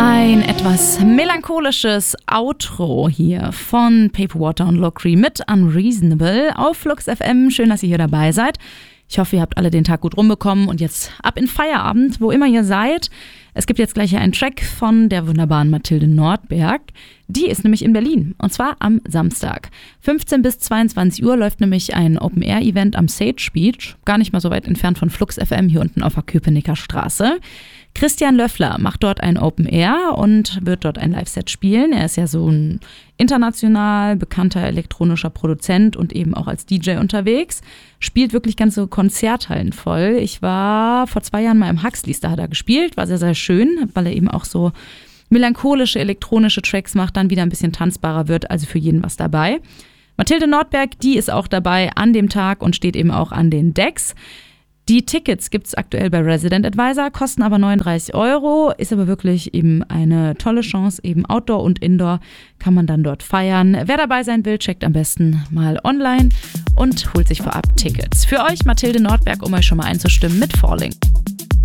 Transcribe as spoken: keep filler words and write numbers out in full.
Ein etwas melancholisches Outro hier von Paperwater und Lockree mit Unreasonable auf Flux F M. Schön, dass ihr hier dabei seid. Ich hoffe, ihr habt alle den Tag gut rumbekommen und jetzt ab in Feierabend, wo immer ihr seid. Es gibt jetzt gleich einen Track von der wunderbaren Mathilde Nordberg. Die ist nämlich in Berlin und zwar am Samstag. fünfzehn bis zweiundzwanzig Uhr läuft nämlich ein Open-Air-Event am Sage Beach. Gar nicht mal so weit entfernt von Flux F M hier unten auf der Köpenicker Straße. Christian Löffler macht dort ein Open Air und wird dort ein Live-Set spielen. Er ist ja so ein international bekannter elektronischer Produzent und eben auch als D J unterwegs. Spielt wirklich ganze Konzerthallen voll. Ich war vor zwei Jahren mal im Huxleys, da hat er gespielt. War sehr, sehr schön, weil er eben auch so melancholische elektronische Tracks macht, dann wieder ein bisschen tanzbarer wird. Also für jeden was dabei. Mathilde Nordberg, die ist auch dabei an dem Tag und steht eben auch an den Decks. Die Tickets gibt es aktuell bei Resident Advisor, kosten aber neununddreißig Euro, ist aber wirklich eben eine tolle Chance, eben Outdoor und Indoor kann man dann dort feiern. Wer dabei sein will, checkt am besten mal online und holt sich vorab Tickets. Für euch Mathilde Nordberg, um euch schon mal einzustimmen mit Falling.